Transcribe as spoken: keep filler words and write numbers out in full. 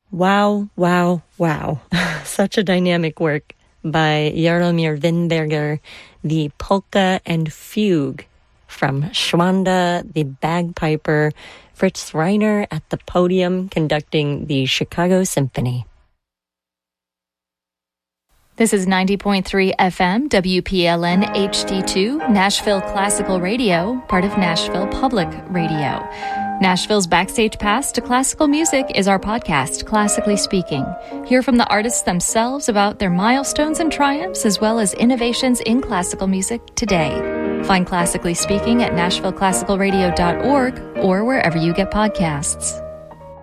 Wow, wow, wow. Such a dynamic work by Jaromir Winberger, the polka and fugue from Schwanda, the bagpiper, Fritz Reiner at the podium conducting the Chicago Symphony. This is ninety point three F M, W P L N H D two, Nashville Classical Radio, part of Nashville Public Radio. Nashville's Backstage Pass to Classical Music is our podcast, Classically Speaking. Hear from the artists themselves about their milestones and triumphs, as well as innovations in classical music today. Find Classically Speaking at nashville classical radio dot org or wherever you get podcasts.